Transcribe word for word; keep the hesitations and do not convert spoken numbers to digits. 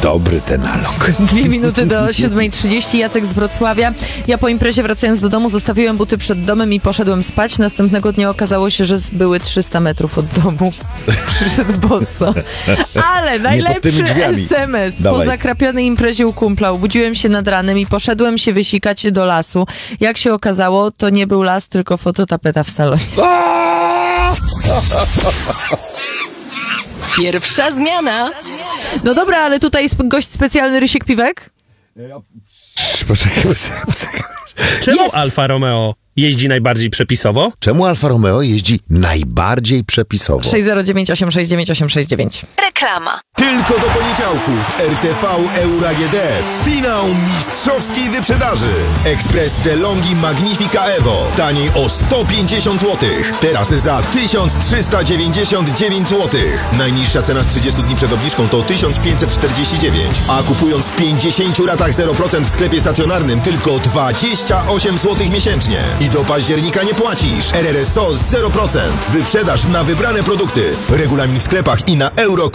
Dobry ten nalog. Dwie minuty do siódmej trzydzieści. Jacek z Wrocławia. Ja po imprezie wracając do domu zostawiłem buty przed domem i poszedłem spać. Następnego dnia okazało się, że były trzysta metrów od domu. Przyszedł bosso. Ale najlepszy es em es. Dawaj. Po zakrapionej imprezie u kumpla obudziłem się nad ranem i poszedłem się wysikać do lasu. Jak się okazało, to nie był las, tylko fototapeta w salonie. Pierwsza zmiana. No dobra, ale tutaj jest gość specjalny, Rysiek Piwek. Poczekaj, poczekaj, poczekaj. Czemu Jest. Alfa Romeo jeździ najbardziej przepisowo? Czemu Alfa Romeo jeździ najbardziej przepisowo? sześć zero dziewięć osiem sześć dziewięć osiem sześć dziewięć. Reklama. Tylko do poniedziałków R T V Euro A G D. Finał mistrzowskiej wyprzedaży. Express DeLonghi Magnifica Evo. Taniej o sto pięćdziesiąt złotych. Teraz za tysiąc trzysta dziewięćdziesiąt dziewięć złotych. Najniższa cena z trzydziestu dni przed obniżką to tysiąc pięćset czterdzieści dziewięć. A kupując w pięćdziesięciu ratach zero procent w sklepie stacjonarnym tylko dwadzieścia osiem złotych miesięcznie. I do października nie płacisz. R R S O zero procent. Wyprzedaż na wybrane produkty. Regulamin w sklepach i na euro.